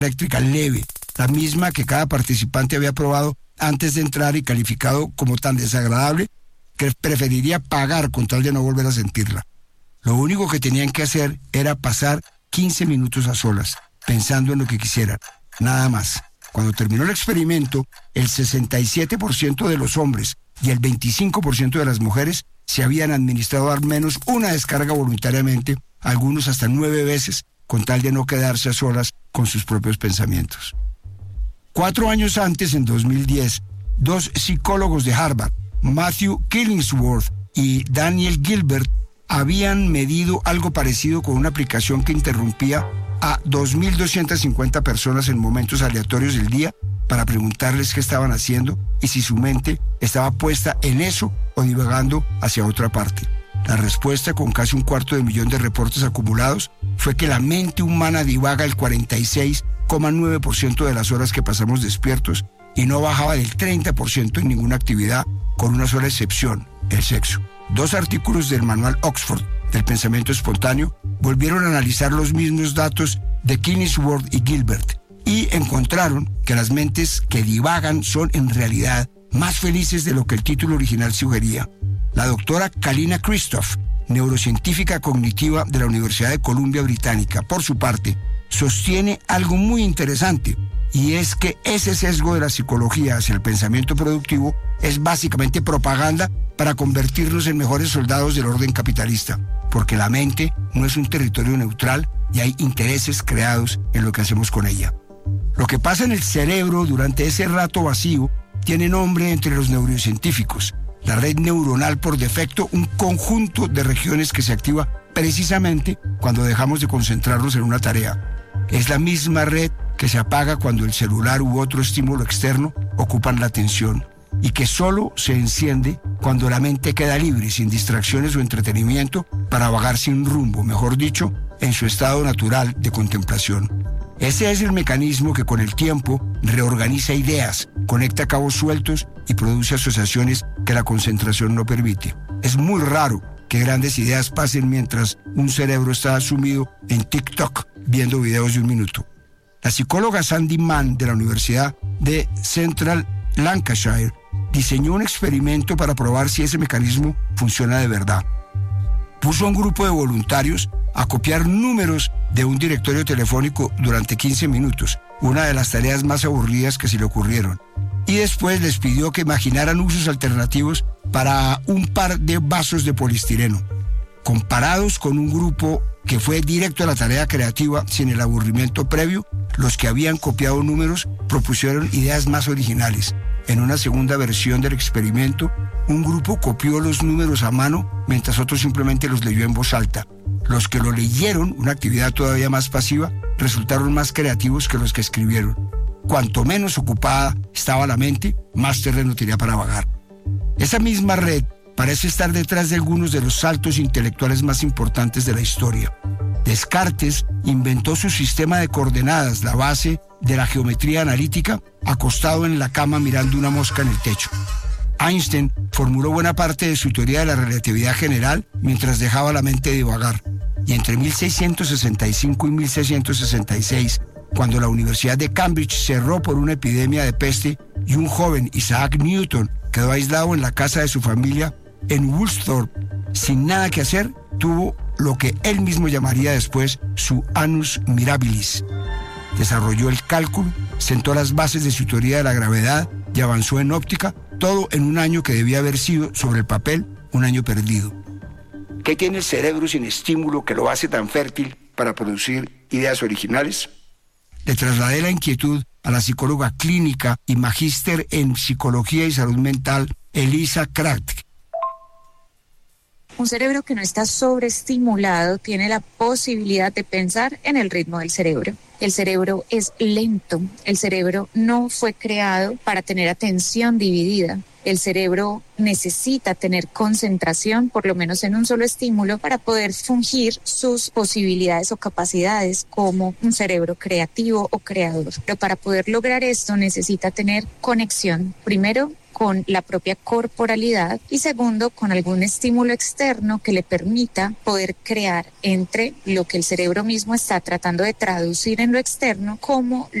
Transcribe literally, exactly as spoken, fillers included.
eléctrica leve, la misma que cada participante había probado antes de entrar y calificado como tan desagradable que preferiría pagar con tal de no volver a sentirla. Lo único que tenían que hacer era pasar quince minutos a solas, pensando en lo que quisieran, nada más. Cuando terminó el experimento, el sesenta y siete por ciento de los hombres y el veinticinco por ciento de las mujeres se habían administrado al menos una descarga voluntariamente, algunos hasta nueve veces, con tal de no quedarse a solas con sus propios pensamientos. Cuatro años antes, en dos mil diez, dos psicólogos de Harvard, Matthew Killingsworth y Daniel Gilbert, habían medido algo parecido con una aplicación que interrumpía a dos mil doscientas cincuenta personas en momentos aleatorios del día para preguntarles qué estaban haciendo y si su mente estaba puesta en eso o divagando hacia otra parte. La respuesta, con casi un cuarto de millón de reportes acumulados, fue que la mente humana divaga el cuarenta y seis coma nueve por ciento de las horas que pasamos despiertos y no bajaba del treinta por ciento en ninguna actividad, con una sola excepción, el sexo. Dos artículos del manual Oxford del pensamiento espontáneo volvieron a analizar los mismos datos de Killingsworth y Gilbert y encontraron que las mentes que divagan son en realidad más felices de lo que el título original sugería. La doctora Kalina Christoph, neurocientífica cognitiva de la Universidad de Columbia Británica, por su parte, sostiene algo muy interesante, y es que ese sesgo de la psicología hacia el pensamiento productivo es básicamente propaganda para convertirnos en mejores soldados del orden capitalista, porque la mente no es un territorio neutral y hay intereses creados en lo que hacemos con ella. Lo que pasa en el cerebro durante ese rato vacío tiene nombre entre los neurocientíficos. La red neuronal por defecto, un conjunto de regiones que se activa precisamente cuando dejamos de concentrarnos en una tarea. Es la misma red que se apaga cuando el celular u otro estímulo externo ocupan la atención y que solo se enciende cuando la mente queda libre, sin distracciones o entretenimiento, para vagar sin rumbo, mejor dicho, en su estado natural de contemplación. Ese es el mecanismo que con el tiempo reorganiza ideas, conecta cabos sueltos y produce asociaciones que la concentración no permite. Es muy raro que grandes ideas pasen mientras un cerebro está sumido en TikTok viendo videos de un minuto. La psicóloga Sandy Mann de la Universidad de Central Lancashire diseñó un experimento para probar si ese mecanismo funciona de verdad. Puso a un grupo de voluntarios a copiar números de un directorio telefónico durante quince minutos, una de las tareas más aburridas que se le ocurrieron. Y después les pidió que imaginaran usos alternativos para un par de vasos de poliestireno. Comparados con un grupo que fue directo a la tarea creativa sin el aburrimiento previo, los que habían copiado números propusieron ideas más originales. En una segunda versión del experimento, un grupo copió los números a mano, mientras otros simplemente los leyó en voz alta. Los que lo leyeron, una actividad todavía más pasiva, resultaron más creativos que los que escribieron. Cuanto menos ocupada estaba la mente, más terreno tenía para vagar. Esa misma red parece estar detrás de algunos de los saltos intelectuales más importantes de la historia. Descartes inventó su sistema de coordenadas, la base de la geometría analítica, acostado en la cama mirando una mosca en el techo. Einstein formuló buena parte de su teoría de la relatividad general mientras dejaba la mente divagar. Y entre mil seiscientos sesenta y cinco y mil seiscientos sesenta y seis, cuando la Universidad de Cambridge cerró por una epidemia de peste y un joven, Isaac Newton, quedó aislado en la casa de su familia en Woolsthorpe, sin nada que hacer, tuvo lo que él mismo llamaría después su annus mirabilis. Desarrolló el cálculo, sentó las bases de su teoría de la gravedad y avanzó en óptica, todo en un año que debía haber sido, sobre el papel, un año perdido. ¿Qué tiene el cerebro sin estímulo que lo hace tan fértil para producir ideas originales? Le trasladé la inquietud a la psicóloga clínica y magíster en psicología y salud mental, Elisa Kraft. Un cerebro que no está sobreestimulado tiene la posibilidad de pensar en el ritmo del cerebro. El cerebro es lento. El cerebro no fue creado para tener atención dividida. El cerebro necesita tener concentración, por lo menos en un solo estímulo, para poder fungir sus posibilidades o capacidades como un cerebro creativo o creador. Pero para poder lograr esto necesita tener conexión, primero con la propia corporalidad y segundo, con algún estímulo externo que le permita poder crear entre lo que el cerebro mismo está tratando de traducir en lo externo como